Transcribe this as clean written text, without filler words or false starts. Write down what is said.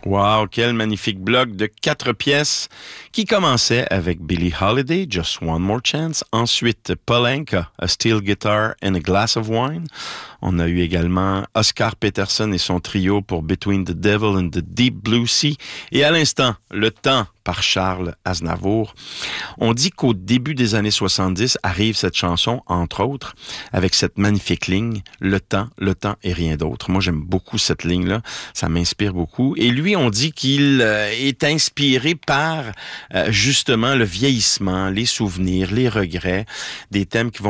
Wow, quel magnifique bloc de 4 pièces qui commençait avec Billie Holiday, Just One More Chance. Ensuite, Polanka, A Steel Guitar and a Glass of Wine. On a eu également Oscar Peterson et son trio pour Between the Devil and the Deep Blue Sea. Et à l'instant, Le Temps par Charles Aznavour. On dit qu'au début des années 70 arrive cette chanson, entre autres, avec cette magnifique ligne, le temps et rien d'autre. Moi, j'aime beaucoup cette ligne-là. Ça m'inspire beaucoup. Et lui, on dit qu'il est inspiré par, justement, le vieillissement, les souvenirs, les regrets, des thèmes qui vont